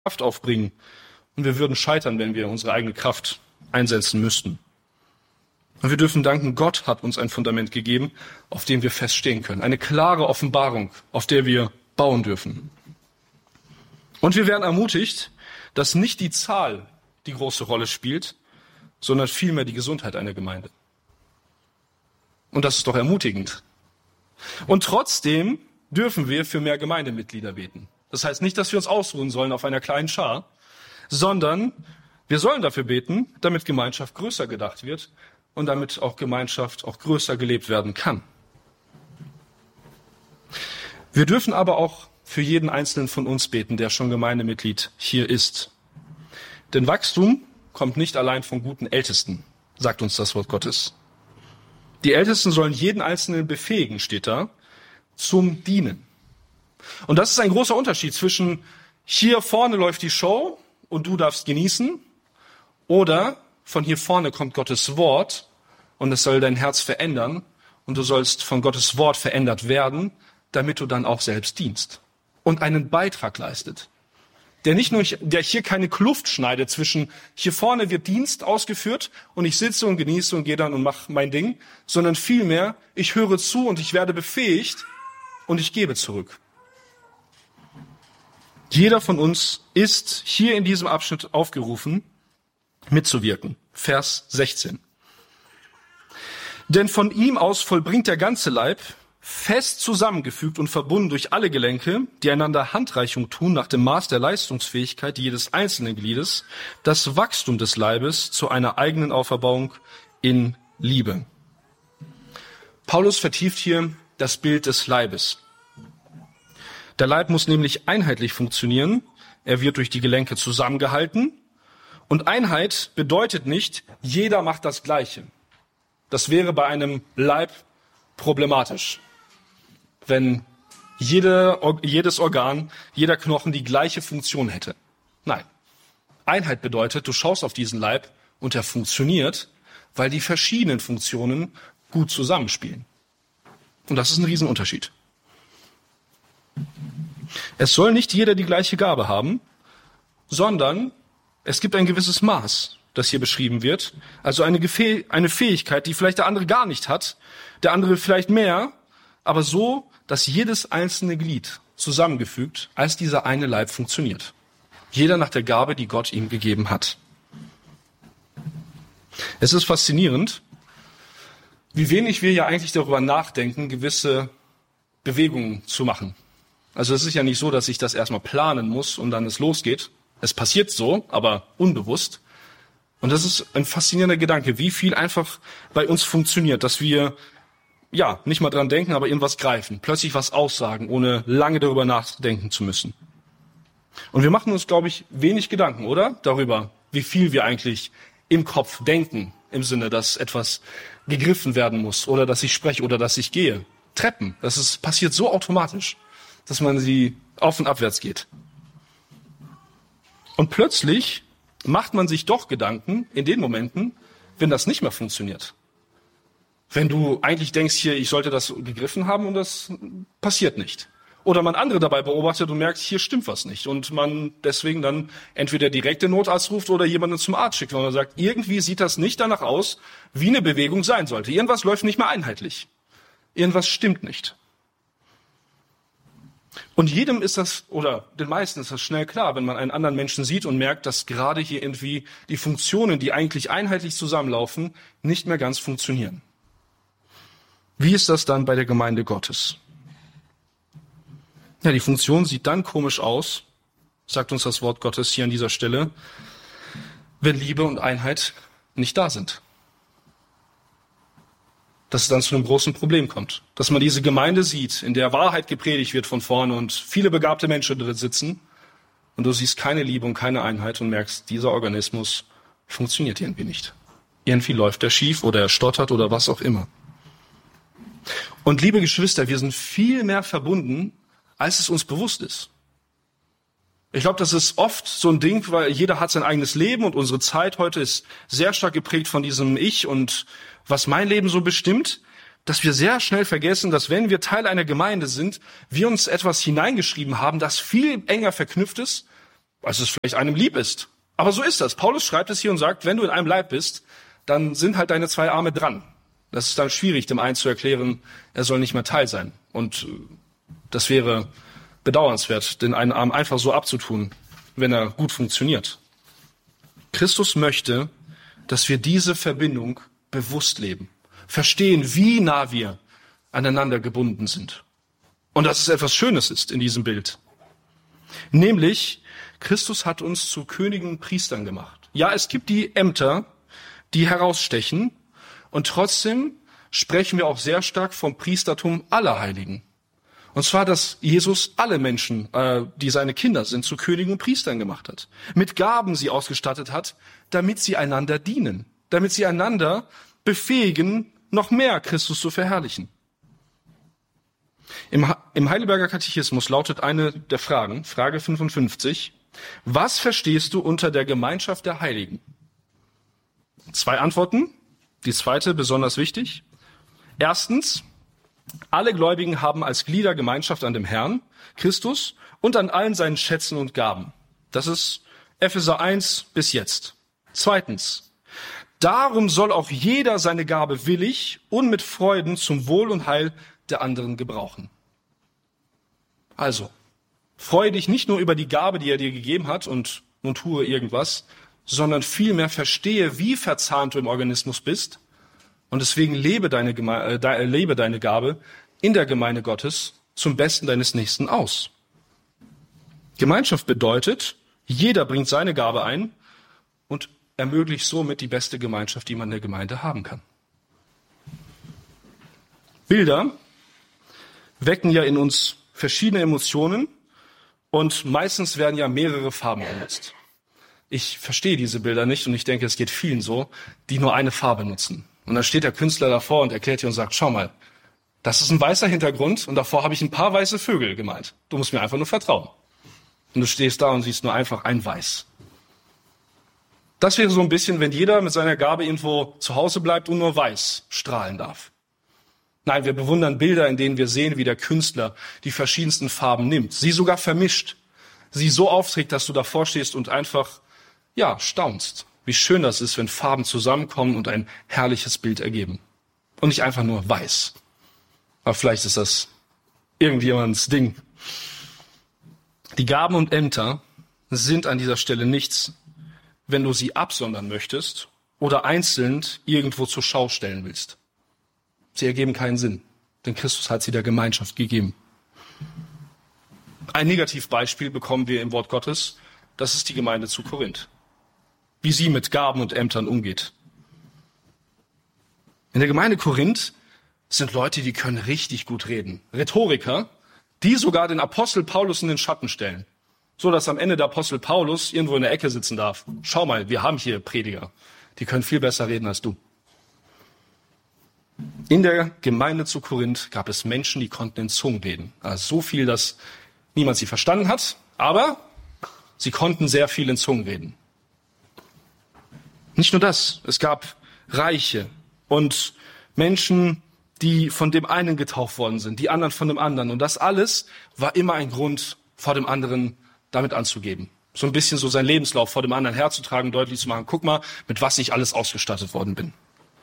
Kraft aufbringen und wir würden scheitern, wenn wir unsere eigene Kraft einsetzen müssten. Und wir dürfen danken, Gott hat uns ein Fundament gegeben, auf dem wir feststehen können. Eine klare Offenbarung, auf der wir bauen dürfen. Und wir werden ermutigt, dass nicht die Zahl die große Rolle spielt, sondern vielmehr die Gesundheit einer Gemeinde. Und das ist doch ermutigend. Und trotzdem dürfen wir für mehr Gemeindemitglieder beten. Das heißt nicht, dass wir uns ausruhen sollen auf einer kleinen Schar, sondern wir sollen dafür beten, damit Gemeinschaft größer gedacht wird und damit auch Gemeinschaft auch größer gelebt werden kann. Wir dürfen aber auch für jeden Einzelnen von uns beten, der schon Gemeindemitglied hier ist. Denn Wachstum kommt nicht allein von guten Ältesten, sagt uns das Wort Gottes. Die Ältesten sollen jeden Einzelnen befähigen, steht da, zum Dienen. Und das ist ein großer Unterschied zwischen hier vorne läuft die Show und du darfst genießen oder von hier vorne kommt Gottes Wort und es soll dein Herz verändern und du sollst von Gottes Wort verändert werden, damit du dann auch selbst dienst und einen Beitrag leistet. Der hier keine Kluft schneidet zwischen hier vorne wird Dienst ausgeführt und ich sitze und genieße und gehe dann und mache mein Ding, sondern vielmehr ich höre zu und ich werde befähigt und ich gebe zurück. Jeder von uns ist hier in diesem Abschnitt aufgerufen, mitzuwirken. Vers 16. Denn von ihm aus vollbringt der ganze Leib, fest zusammengefügt und verbunden durch alle Gelenke, die einander Handreichung tun nach dem Maß der Leistungsfähigkeit jedes einzelnen Gliedes, das Wachstum des Leibes zu einer eigenen Auferbauung in Liebe. Paulus vertieft hier das Bild des Leibes. Der Leib muss nämlich einheitlich funktionieren. Er wird durch die Gelenke zusammengehalten. Und Einheit bedeutet nicht, jeder macht das Gleiche. Das wäre bei einem Leib problematisch, wenn jedes Organ, jeder Knochen die gleiche Funktion hätte. Nein. Einheit bedeutet, du schaust auf diesen Leib und er funktioniert, weil die verschiedenen Funktionen gut zusammenspielen. Und das ist ein Riesenunterschied. Es soll nicht jeder die gleiche Gabe haben, sondern es gibt ein gewisses Maß, das hier beschrieben wird. Also eine Fähigkeit, die vielleicht der andere gar nicht hat, der andere vielleicht mehr, aber so, dass jedes einzelne Glied zusammengefügt als dieser eine Leib funktioniert. Jeder nach der Gabe, die Gott ihm gegeben hat. Es ist faszinierend, wie wenig wir ja eigentlich darüber nachdenken, gewisse Bewegungen zu machen. Also es ist ja nicht so, dass ich das erstmal planen muss und dann es losgeht. Es passiert so, aber unbewusst. Und das ist ein faszinierender Gedanke, wie viel einfach bei uns funktioniert, dass wir nicht mal dran denken, aber irgendwas greifen, plötzlich was aussagen, ohne lange darüber nachdenken zu müssen. Und wir machen uns, glaube ich, wenig Gedanken, oder? Darüber, wie viel wir eigentlich im Kopf denken, im Sinne, dass etwas gegriffen werden muss oder dass ich spreche oder dass ich gehe. Treppen, passiert so automatisch, dass man sie auf- und abwärts geht. Und plötzlich macht man sich doch Gedanken in den Momenten, wenn das nicht mehr funktioniert. Wenn du eigentlich denkst, hier, ich sollte das gegriffen haben und das passiert nicht. Oder man andere dabei beobachtet und merkt, hier stimmt was nicht. Und man deswegen dann entweder direkt den Notarzt ruft oder jemanden zum Arzt schickt, weil man sagt, irgendwie sieht das nicht danach aus, wie eine Bewegung sein sollte. Irgendwas läuft nicht mehr einheitlich. Irgendwas stimmt nicht. Und jedem ist das, oder den meisten ist das schnell klar, wenn man einen anderen Menschen sieht und merkt, dass gerade hier irgendwie die Funktionen, die eigentlich einheitlich zusammenlaufen, nicht mehr ganz funktionieren. Wie ist das dann bei der Gemeinde Gottes? Ja, die Funktion sieht dann komisch aus, sagt uns das Wort Gottes hier an dieser Stelle, wenn Liebe und Einheit nicht da sind. Dass es dann zu einem großen Problem kommt. Dass man diese Gemeinde sieht, in der Wahrheit gepredigt wird von vorne und viele begabte Menschen drin sitzen und du siehst keine Liebe und keine Einheit und merkst, dieser Organismus funktioniert irgendwie nicht. Irgendwie läuft er schief oder er stottert oder was auch immer. Und liebe Geschwister, wir sind viel mehr verbunden, als es uns bewusst ist. Ich glaube, das ist oft so ein Ding, weil jeder hat sein eigenes Leben und unsere Zeit heute ist sehr stark geprägt von diesem Ich und was mein Leben so bestimmt, dass wir sehr schnell vergessen, dass wenn wir Teil einer Gemeinde sind, wir uns etwas hineingeschrieben haben, das viel enger verknüpft ist als es vielleicht einem lieb ist. Aber so ist das. Paulus schreibt es hier und sagt, wenn du in einem Leib bist, dann sind halt deine zwei Arme dran. Das ist dann schwierig, dem einen zu erklären, er soll nicht mehr Teil sein. Und das wäre bedauernswert, den einen Arm einfach so abzutun, wenn er gut funktioniert. Christus möchte, dass wir diese Verbindung bewusst leben, verstehen, wie nah wir aneinander gebunden sind. Und dass es etwas Schönes ist in diesem Bild. Nämlich, Christus hat uns zu Königen und Priestern gemacht. Ja, es gibt die Ämter, die herausstechen, und trotzdem sprechen wir auch sehr stark vom Priestertum aller Heiligen. Und zwar, dass Jesus alle Menschen, die seine Kinder sind, zu Königen und Priestern gemacht hat. Mit Gaben sie ausgestattet hat, damit sie einander dienen. Damit sie einander befähigen, noch mehr Christus zu verherrlichen. Im Heidelberger Katechismus lautet eine der Fragen, Frage 55, was verstehst du unter der Gemeinschaft der Heiligen? 2 Antworten, die zweite besonders wichtig. Erstens, alle Gläubigen haben als Glieder Gemeinschaft an dem Herrn, Christus, und an allen seinen Schätzen und Gaben. Das ist Epheser 1 bis jetzt. Zweitens, darum soll auch jeder seine Gabe willig und mit Freuden zum Wohl und Heil der anderen gebrauchen. Also, freue dich nicht nur über die Gabe, die er dir gegeben hat und nun tue irgendwas, sondern vielmehr verstehe, wie verzahnt du im Organismus bist und deswegen lebe deine Gabe in der Gemeinde Gottes zum Besten deines Nächsten aus. Gemeinschaft bedeutet, jeder bringt seine Gabe ein und ermöglicht somit die beste Gemeinschaft, die man in der Gemeinde haben kann. Bilder wecken ja in uns verschiedene Emotionen und meistens werden ja mehrere Farben benutzt. Ich verstehe diese Bilder nicht und ich denke, es geht vielen so, die nur eine Farbe nutzen. Und dann steht der Künstler davor und erklärt dir und sagt, schau mal, das ist ein weißer Hintergrund und davor habe ich ein paar weiße Vögel gemalt. Du musst mir einfach nur vertrauen. Und du stehst da und siehst nur einfach ein Weiß. Das wäre so ein bisschen, wenn jeder mit seiner Gabe irgendwo zu Hause bleibt und nur weiß strahlen darf. Nein, wir bewundern Bilder, in denen wir sehen, wie der Künstler die verschiedensten Farben nimmt, sie sogar vermischt, sie so aufträgt, dass du davor stehst und einfach, staunst, wie schön das ist, wenn Farben zusammenkommen und ein herrliches Bild ergeben. Und nicht einfach nur weiß. Aber vielleicht ist das irgendjemands Ding. Die Gaben und Ämter sind an dieser Stelle nichts, wenn du sie absondern möchtest oder einzeln irgendwo zur Schau stellen willst. Sie ergeben keinen Sinn, denn Christus hat sie der Gemeinschaft gegeben. Ein Negativbeispiel bekommen wir im Wort Gottes, das ist die Gemeinde zu Korinth. Wie sie mit Gaben und Ämtern umgeht. In der Gemeinde Korinth sind Leute, die können richtig gut reden. Rhetoriker, die sogar den Apostel Paulus in den Schatten stellen. So dass am Ende der Apostel Paulus irgendwo in der Ecke sitzen darf. Schau mal, wir haben hier Prediger. Die können viel besser reden als du. In der Gemeinde zu Korinth gab es Menschen, die konnten in Zungen reden. Also so viel, dass niemand sie verstanden hat, aber sie konnten sehr viel in Zungen reden. Nicht nur das, es gab Reiche und Menschen, die von dem einen getauft worden sind, die anderen von dem anderen. Und das alles war immer ein Grund, vor dem anderen damit anzugeben. So ein bisschen so seinen Lebenslauf vor dem anderen herzutragen, deutlich zu machen, guck mal, mit was ich alles ausgestattet worden bin.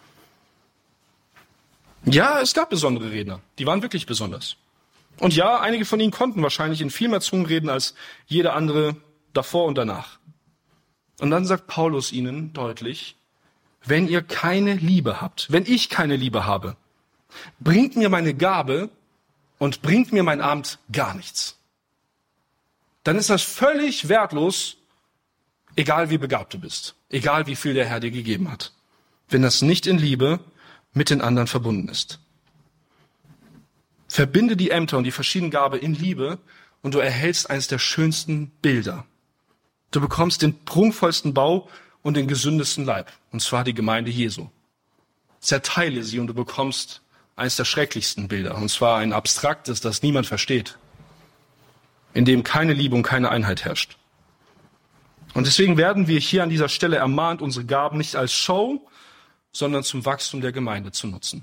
Ja, es gab besondere Redner, die waren wirklich besonders. Und ja, einige von ihnen konnten wahrscheinlich in viel mehr Zungen reden als jeder andere davor und danach. Und dann sagt Paulus ihnen deutlich, wenn ihr keine Liebe habt, wenn ich keine Liebe habe, bringt mir meine Gabe und bringt mir mein Amt gar nichts. Dann ist das völlig wertlos, egal wie begabt du bist, egal wie viel der Herr dir gegeben hat, wenn das nicht in Liebe mit den anderen verbunden ist. Verbinde die Ämter und die verschiedenen Gaben in Liebe und du erhältst eines der schönsten Bilder. Du bekommst den prunkvollsten Bau und den gesündesten Leib, und zwar die Gemeinde Jesu. Zerteile sie und du bekommst eines der schrecklichsten Bilder, und zwar ein abstraktes, das niemand versteht, in dem keine Liebe und keine Einheit herrscht. Und deswegen werden wir hier an dieser Stelle ermahnt, unsere Gaben nicht als Show, sondern zum Wachstum der Gemeinde zu nutzen.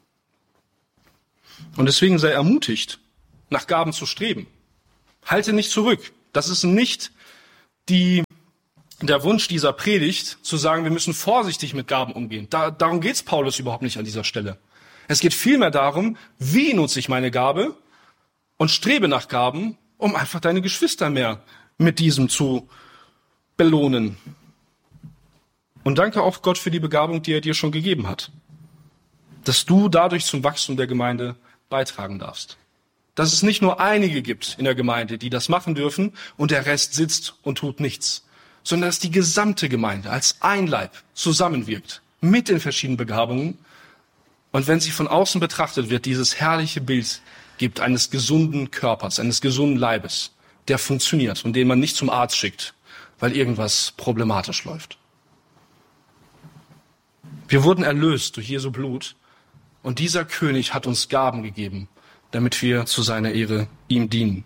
Und deswegen sei ermutigt, nach Gaben zu streben. Halte nicht zurück. Das ist nicht der Wunsch dieser Predigt, zu sagen, wir müssen vorsichtig mit Gaben umgehen. Darum geht's Paulus überhaupt nicht an dieser Stelle. Es geht vielmehr darum, wie nutze ich meine Gabe und strebe nach Gaben, um einfach deine Geschwister mehr mit diesem zu belohnen. Und danke auch Gott für die Begabung, die er dir schon gegeben hat. Dass du dadurch zum Wachstum der Gemeinde beitragen darfst. Dass es nicht nur einige gibt in der Gemeinde, die das machen dürfen und der Rest sitzt und tut nichts, sondern dass die gesamte Gemeinde als ein Leib zusammenwirkt mit den verschiedenen Begabungen. Und wenn sie von außen betrachtet wird, dieses herrliche Bild gibt eines gesunden Körpers, eines gesunden Leibes, der funktioniert und den man nicht zum Arzt schickt, weil irgendwas problematisch läuft. Wir wurden erlöst durch Jesu Blut und dieser König hat uns Gaben gegeben, damit wir zu seiner Ehre ihm dienen.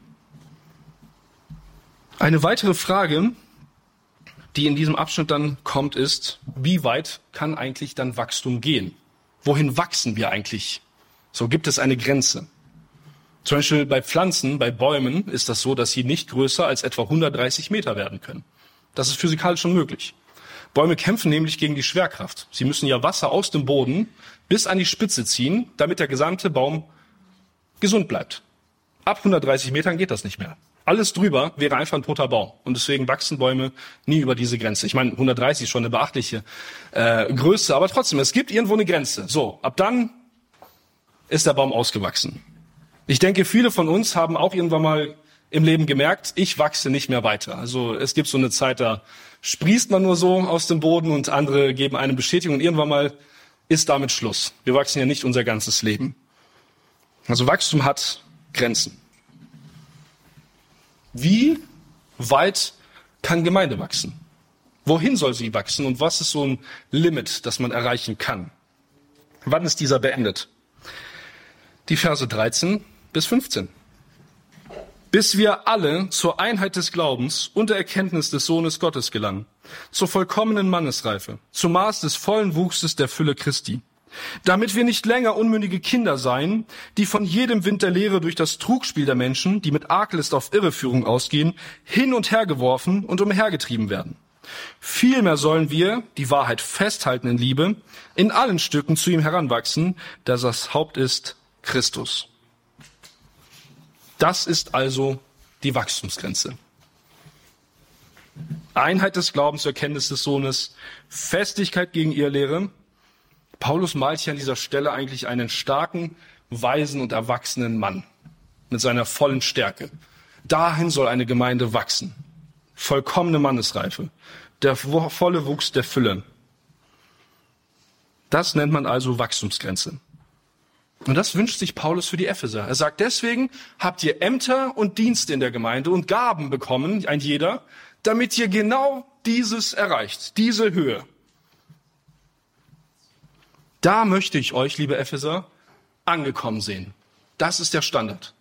Eine weitere Frage, die in diesem Abschnitt dann kommt, ist, wie weit kann eigentlich dann Wachstum gehen? Wohin wachsen wir eigentlich? So, gibt es eine Grenze? Zum Beispiel bei Pflanzen, bei Bäumen ist das so, dass sie nicht größer als etwa 130 Meter werden können. Das ist physikalisch unmöglich. Bäume kämpfen nämlich gegen die Schwerkraft. Sie müssen ja Wasser aus dem Boden bis an die Spitze ziehen, damit der gesamte Baum gesund bleibt. Ab 130 Metern geht das nicht mehr. Alles drüber wäre einfach ein toter Baum. Und deswegen wachsen Bäume nie über diese Grenze. Ich meine, 130 ist schon eine beachtliche Größe, aber trotzdem, es gibt irgendwo eine Grenze. So, ab dann ist der Baum ausgewachsen. Ich denke, viele von uns haben auch irgendwann mal im Leben gemerkt, ich wachse nicht mehr weiter. Also es gibt so eine Zeit, da sprießt man nur so aus dem Boden und andere geben eine Bestätigung und irgendwann mal ist damit Schluss. Wir wachsen ja nicht unser ganzes Leben. Also Wachstum hat Grenzen. Wie weit kann Gemeinde wachsen? Wohin soll sie wachsen und was ist so ein Limit, das man erreichen kann? Wann ist dieser beendet? Die Verse 13 bis 15. Bis wir alle zur Einheit des Glaubens und der Erkenntnis des Sohnes Gottes gelangen, zur vollkommenen Mannesreife, zum Maß des vollen Wuchses der Fülle Christi, damit wir nicht länger unmündige Kinder seien, die von jedem Wind der Lehre durch das Trugspiel der Menschen, die mit Arglist auf Irreführung ausgehen, hin und her geworfen und umhergetrieben werden. Vielmehr sollen wir, die Wahrheit festhalten in Liebe, in allen Stücken zu ihm heranwachsen, da das Haupt ist Christus. Das ist also die Wachstumsgrenze. Einheit des Glaubens zur Erkenntnis des Sohnes, Festigkeit gegen Irrlehre. Paulus malt hier an dieser Stelle eigentlich einen starken, weisen und erwachsenen Mann mit seiner vollen Stärke. Dahin soll eine Gemeinde wachsen. Vollkommene Mannesreife, der volle Wuchs der Fülle. Das nennt man also Wachstumsgrenze. Und das wünscht sich Paulus für die Epheser. Er sagt, deswegen habt ihr Ämter und Dienste in der Gemeinde und Gaben bekommen, ein jeder, damit ihr genau dieses erreicht, diese Höhe. Da möchte ich euch, liebe Epheser, angekommen sehen. Das ist der Standard.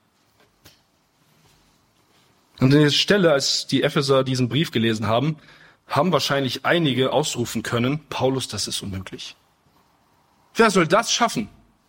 Und an der Stelle, als die Epheser diesen Brief gelesen haben, haben wahrscheinlich einige ausrufen können, Paulus, das ist unmöglich. Wer soll das schaffen?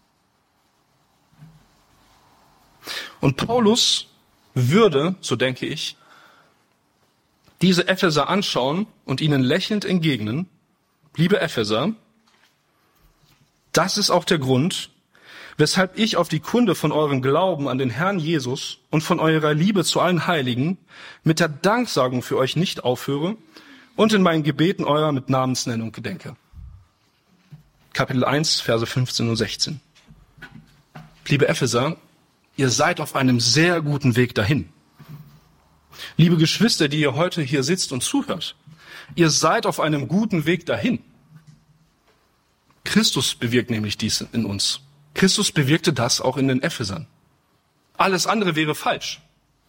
Und Paulus würde, so denke ich, diese Epheser anschauen und ihnen lächelnd entgegnen, liebe Epheser, das ist auch der Grund, weshalb ich auf die Kunde von eurem Glauben an den Herrn Jesus und von eurer Liebe zu allen Heiligen mit der Danksagung für euch nicht aufhöre und in meinen Gebeten eurer mit Namensnennung gedenke. Kapitel 1, Verse 15 und 16. Liebe Epheser, ihr seid auf einem sehr guten Weg dahin. Liebe Geschwister, die ihr heute hier sitzt und zuhört, ihr seid auf einem guten Weg dahin. Christus bewirkt nämlich dies in uns. Christus bewirkte das auch in den Ephesern. Alles andere wäre falsch.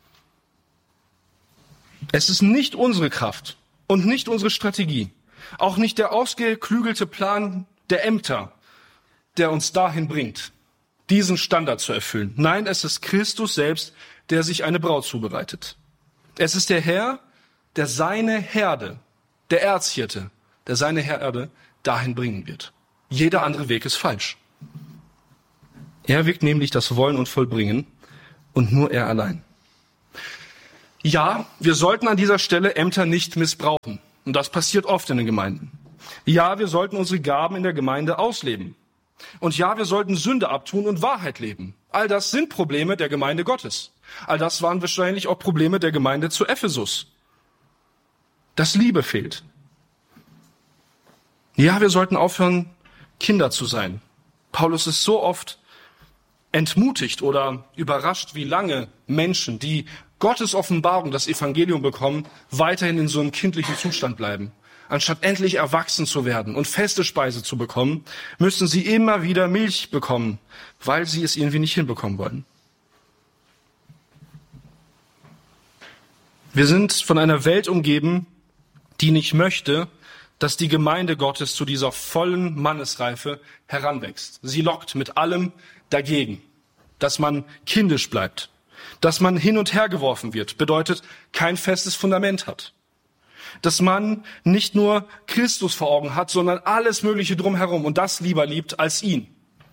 Es ist nicht unsere Kraft und nicht unsere Strategie, auch nicht der ausgeklügelte Plan der Ämter, der uns dahin bringt, diesen Standard zu erfüllen. Nein, es ist Christus selbst, der sich eine Braut zubereitet. Es ist der Herr, der seine Herde, der Erzhirte, der seine Herde dahin bringen wird. Jeder andere Weg ist falsch. Er wirkt nämlich das Wollen und Vollbringen und nur er allein. Ja, wir sollten an dieser Stelle Ämter nicht missbrauchen. Und das passiert oft in den Gemeinden. Ja, wir sollten unsere Gaben in der Gemeinde ausleben. Und ja, wir sollten Sünde abtun und Wahrheit leben. All das sind Probleme der Gemeinde Gottes. All das waren wahrscheinlich auch Probleme der Gemeinde zu Ephesus. Dass Liebe fehlt. Ja, wir sollten aufhören, Kinder zu sein. Paulus ist so oft entmutigt oder überrascht, wie lange Menschen, die Gottes Offenbarung, das Evangelium bekommen, weiterhin in so einem kindlichen Zustand bleiben. Anstatt endlich erwachsen zu werden und feste Speise zu bekommen, müssen sie immer wieder Milch bekommen, weil sie es irgendwie nicht hinbekommen wollen. Wir sind von einer Welt umgeben, die nicht möchte, dass die Gemeinde Gottes zu dieser vollen Mannesreife heranwächst. Sie lockt mit allem dagegen, dass man kindisch bleibt. Dass man hin und her geworfen wird, bedeutet kein festes Fundament hat. Dass man nicht nur Christus vor Augen hat, sondern alles Mögliche drumherum und das lieber liebt als ihn.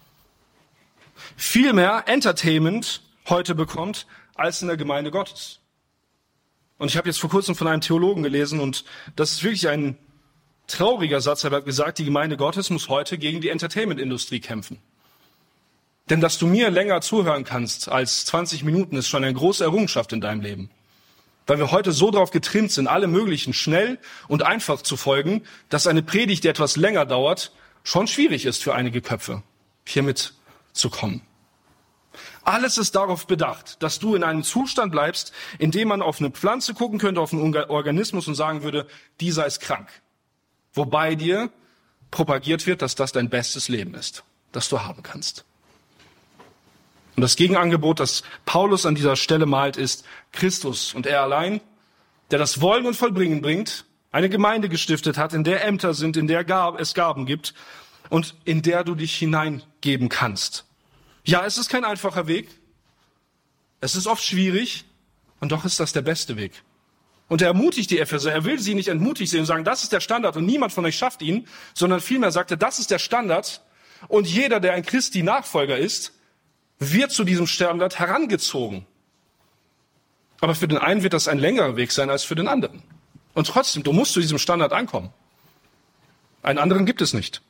Viel mehr Entertainment heute bekommt als in der Gemeinde Gottes. Und ich habe jetzt vor kurzem von einem Theologen gelesen und das ist wirklich ein trauriger Satz. Er hat gesagt, die Gemeinde Gottes muss heute gegen die Entertainment-Industrie kämpfen. Denn dass du mir länger zuhören kannst als 20 Minuten, ist schon eine große Errungenschaft in deinem Leben. Weil wir heute so darauf getrimmt sind, alle möglichen schnell und einfach zu folgen, dass eine Predigt, die etwas länger dauert, schon schwierig ist für einige Köpfe, hier mitzukommen. Alles ist darauf bedacht, dass du in einem Zustand bleibst, in dem man auf eine Pflanze gucken könnte, auf einen Organismus und sagen würde, dieser ist krank. Wobei dir propagiert wird, dass das dein bestes Leben ist, das du haben kannst. Und das Gegenangebot, das Paulus an dieser Stelle malt, ist Christus und er allein, der das Wollen und Vollbringen bringt, eine Gemeinde gestiftet hat, in der Ämter sind, in der es Gaben gibt und in der du dich hineingeben kannst. Ja, es ist kein einfacher Weg. Es ist oft schwierig und doch ist das der beste Weg. Und er ermutigt die Epheser, er will sie nicht entmutigt sehen und sagen, das ist der Standard und niemand von euch schafft ihn, sondern vielmehr sagt er, das ist der Standard und jeder, der ein Christi Nachfolger ist, wird zu diesem Standard herangezogen. Aber für den einen wird das ein längerer Weg sein als für den anderen. Und trotzdem, du musst zu diesem Standard ankommen. Einen anderen gibt es nicht.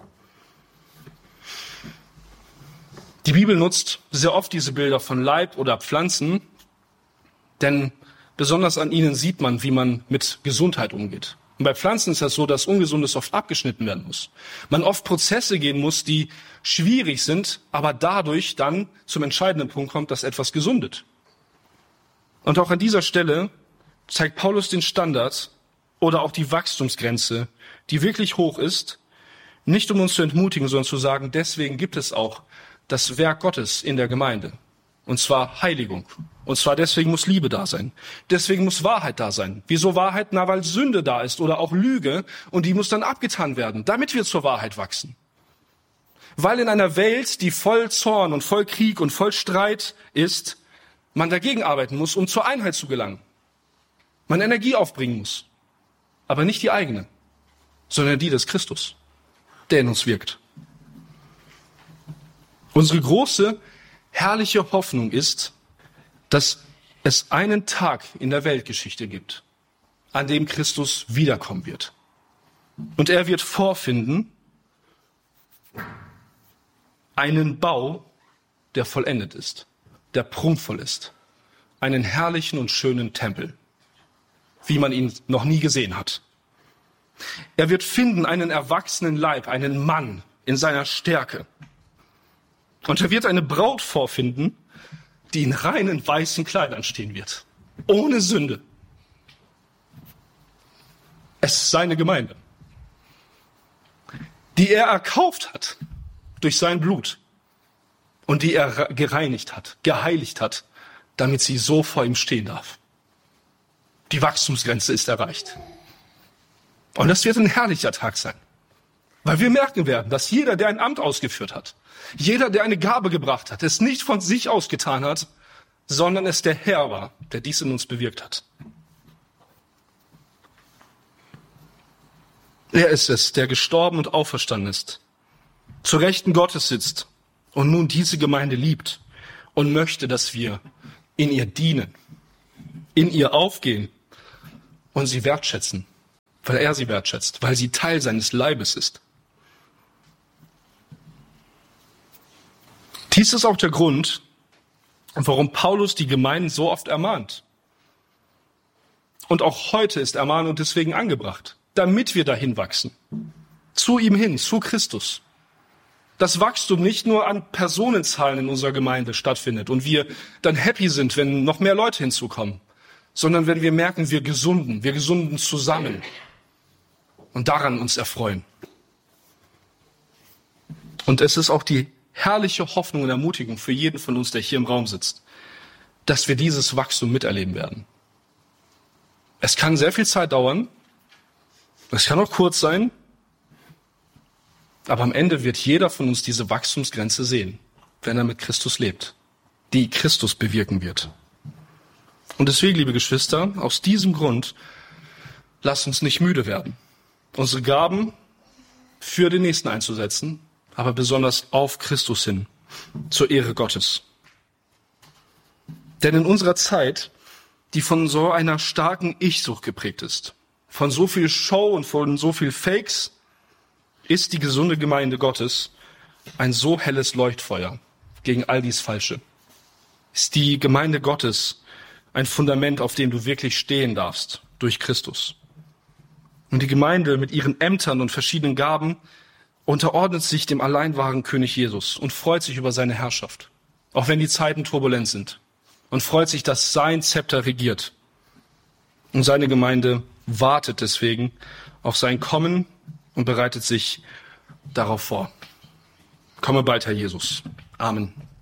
Die Bibel nutzt sehr oft diese Bilder von Leib oder Pflanzen, denn besonders an ihnen sieht man, wie man mit Gesundheit umgeht. Und bei Pflanzen ist das so, dass Ungesundes oft abgeschnitten werden muss. Man oft Prozesse gehen muss, die schwierig sind, aber dadurch dann zum entscheidenden Punkt kommt, dass etwas gesundet. Und auch an dieser Stelle zeigt Paulus den Standard oder auch die Wachstumsgrenze, die wirklich hoch ist, nicht um uns zu entmutigen, sondern zu sagen, deswegen gibt es auch das Werk Gottes in der Gemeinde. Und zwar Heiligung. Und zwar deswegen muss Liebe da sein. Deswegen muss Wahrheit da sein. Wieso Wahrheit? Na, weil Sünde da ist oder auch Lüge und die muss dann abgetan werden, damit wir zur Wahrheit wachsen. Weil in einer Welt, die voll Zorn und voll Krieg und voll Streit ist, man dagegen arbeiten muss, um zur Einheit zu gelangen. Man Energie aufbringen muss. Aber nicht die eigene, sondern die des Christus, der in uns wirkt. Unsere große, herrliche Hoffnung ist, dass es einen Tag in der Weltgeschichte gibt, an dem Christus wiederkommen wird. Und er wird vorfinden einen Bau, der vollendet ist, der prunkvoll ist. Einen herrlichen und schönen Tempel, wie man ihn noch nie gesehen hat. Er wird finden einen erwachsenen Leib, einen Mann in seiner Stärke. Und er wird eine Braut vorfinden, die in reinen weißen Kleidern stehen wird. Ohne Sünde. Es ist seine Gemeinde, die er erkauft hat durch sein Blut und die er gereinigt hat, geheiligt hat, damit sie so vor ihm stehen darf. Die Wachstumsgrenze ist erreicht. Und das wird ein herrlicher Tag sein, weil wir merken werden, dass jeder, der ein Amt ausgeführt hat, jeder, der eine Gabe gebracht hat, es nicht von sich aus getan hat, sondern es der Herr war, der dies in uns bewirkt hat. Er ist es, der gestorben und auferstanden ist, zur Rechten Gottes sitzt und nun diese Gemeinde liebt und möchte, dass wir in ihr dienen in ihr aufgehen und sie wertschätzen, weil er sie wertschätzt, weil sie Teil seines Leibes ist. Dies ist auch der Grund, warum Paulus die Gemeinden so oft ermahnt. Und auch heute ist Ermahnung deswegen angebracht, damit wir dahin wachsen. Zu ihm hin, zu Christus. Das Wachstum nicht nur an Personenzahlen in unserer Gemeinde stattfindet und wir dann happy sind, wenn noch mehr Leute hinzukommen, sondern wenn wir merken, wir gesunden zusammen und daran uns erfreuen. Und es ist auch die herrliche Hoffnung und Ermutigung für jeden von uns, der hier im Raum sitzt, dass wir dieses Wachstum miterleben werden. Es kann sehr viel Zeit dauern, es kann auch kurz sein, aber am Ende wird jeder von uns diese Wachstumsgrenze sehen, wenn er mit Christus lebt, die Christus bewirken wird. Und deswegen, liebe Geschwister, aus diesem Grund, lasst uns nicht müde werden, unsere Gaben für den Nächsten einzusetzen, aber besonders auf Christus hin, zur Ehre Gottes. Denn in unserer Zeit, die von so einer starken Ich-Sucht geprägt ist, von so viel Show und von so viel Fakes, ist die gesunde Gemeinde Gottes ein so helles Leuchtfeuer gegen all dies Falsche. Ist die Gemeinde Gottes ein Fundament, auf dem du wirklich stehen darfst, durch Christus. Und die Gemeinde mit ihren Ämtern und verschiedenen Gaben unterordnet sich dem allein wahren König Jesus und freut sich über seine Herrschaft, auch wenn die Zeiten turbulent sind, und freut sich, dass sein Zepter regiert. Und seine Gemeinde wartet deswegen auf sein Kommen und bereitet sich darauf vor. Komme bald, Herr Jesus. Amen.